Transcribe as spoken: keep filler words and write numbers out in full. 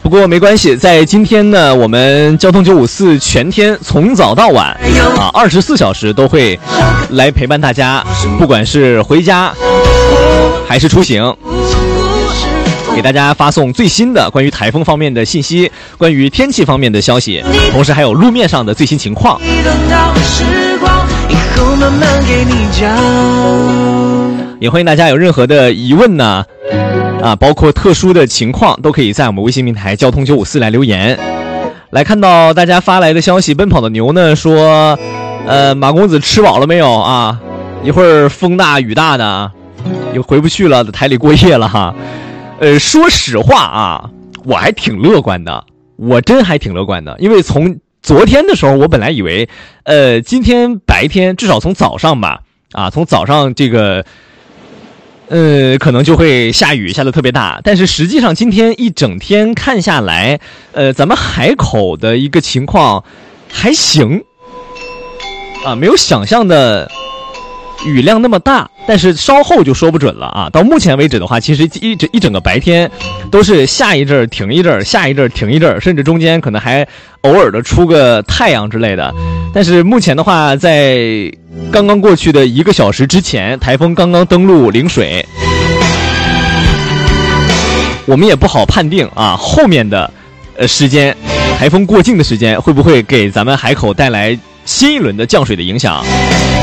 不过没关系，在今天呢，我们交通九五四全天从早到晚啊，二十四小时都会来陪伴大家，不管是回家还是出行，给大家发送最新的关于台风方面的信息，关于天气方面的消息，同时还有路面上的最新情况。也欢迎大家有任何的疑问呢，啊，包括特殊的情况，都可以在我们微信平台交通九五四来留言。来看到大家发来的消息，奔跑的牛呢说，呃，马公子吃饱了没有啊？一会儿风大雨大的，又回不去了，在台里过夜了哈。呃，说实话啊，我还挺乐观的，我真还挺乐观的，因为从昨天的时候，我本来以为，呃，今天白天至少从早上吧，啊，从早上这个。呃，可能就会下雨，下得特别大。但是实际上今天一整天看下来，呃，咱们海口的一个情况还行，啊，没有想象的雨量那么大，但是稍后就说不准了啊。到目前为止的话，其实一整一整个白天都是下一阵儿停一阵儿，下一阵儿停一阵儿，甚至中间可能还偶尔的出个太阳之类的。但是目前的话，在刚刚过去的一个小时之前，台风刚刚登陆陵水，我们也不好判定啊，后面的呃时间，台风过境的时间会不会给咱们海口带来新一轮的降水的影响。